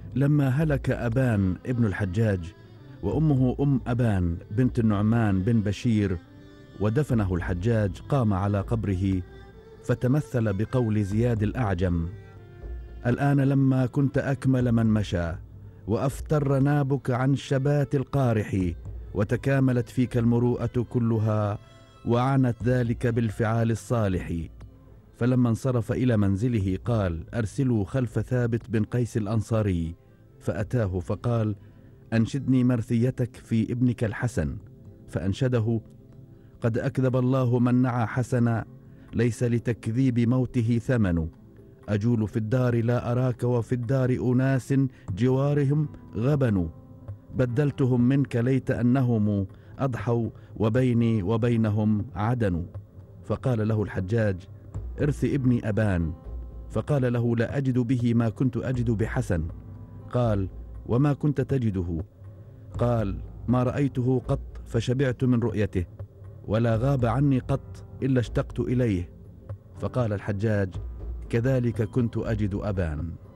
لما هلك أبان ابن الحجاج وأمه أم أبان بنت النعمان بن بشير ودفنه الحجاج، قام على قبره فتمثل بقول زياد الأعجم: الآن لما كنت أكمل من مشى وأفتر نابك عن شبات القارح، وتكاملت فيك المروءة كلها، وعنت ذلك بالفعال الصالح. فلما انصرف إلى منزله قال: أرسلوا خلف ثابت بن قيس الأنصاري. فأتاه فقال: أنشدني مرثيتك في ابنك الحسن. فأنشده: قد أكذب الله من نعى حسنا، ليس لتكذيب موته ثمن. أجول في الدار لا أراك، وفي الدار أناس جوارهم غبن. بدلتهم منك ليت أنهم أضحوا، وبيني وبينهم عدن. فقال له الحجاج: ارث ابني أبان. فقال له: لا أجد به ما كنت أجد بحسن. قال: وما كنت تجده؟ قال: ما رأيته قط فشبعت من رؤيته، ولا غاب عني قط إلا اشتقت إليه. فقال الحجاج: كذلك كنت أجد أبان.